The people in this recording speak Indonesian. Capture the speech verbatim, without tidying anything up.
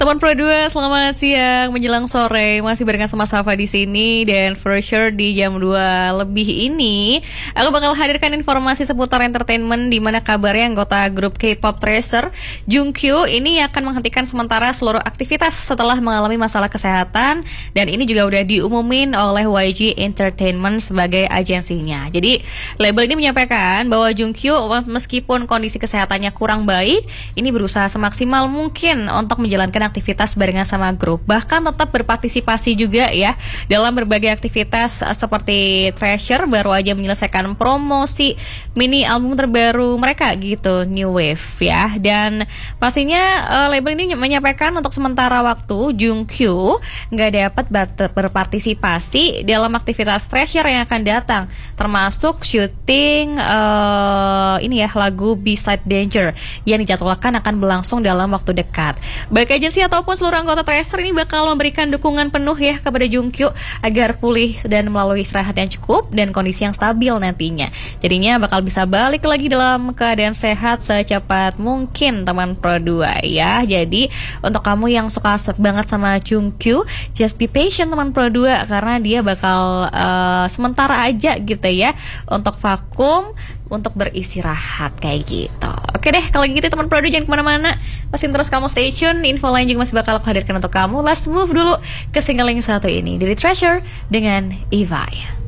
Teman Pro dua, selamat siang menjelang sore. Masih barengan sama Safa di sini, dan for sure di jam dua lebih ini aku bakal hadirkan informasi seputar entertainment, di mana kabarnya anggota grup K-pop Treasure, Jungkook ini akan menghentikan sementara seluruh aktivitas setelah mengalami masalah kesehatan, dan ini juga udah diumumin oleh Y G Entertainment sebagai agensinya. Jadi label ini menyampaikan bahwa Jungkook meskipun kondisi kesehatannya kurang baik, ini berusaha semaksimal mungkin untuk menjalankan aktivitas barengan sama grup, bahkan tetap berpartisipasi juga ya dalam berbagai aktivitas seperti Treasure baru aja menyelesaikan promosi mini album terbaru mereka gitu, New Wave ya. Dan pastinya uh, label ini menyampaikan untuk sementara waktu Jungkook nggak dapat berpartisipasi dalam aktivitas Treasure yang akan datang, termasuk syuting uh, ini ya lagu Beside Danger yang dijadwalkan akan berlangsung dalam waktu dekat. Baik agensi ataupun seluruh anggota Treasure ini bakal memberikan dukungan penuh ya kepada Jungkook agar pulih dan melalui istirahat yang cukup dan kondisi yang stabil nantinya. Jadinya bakal bisa balik lagi dalam keadaan sehat secepat mungkin teman Pro dua ya. Jadi untuk kamu yang suka banget sama Jungkook, just be patient teman Pro dua, karena dia bakal uh, sementara aja gitu ya untuk vakum, untuk beristirahat kayak gitu. Oke deh, kalau gitu teman Pro dua jangan kemana-mana, pasin terus kamu stay tune. Info lain juga masih bakal aku hadirkan untuk kamu. Let's move dulu ke single yang satu ini dari Treasure dengan Eva.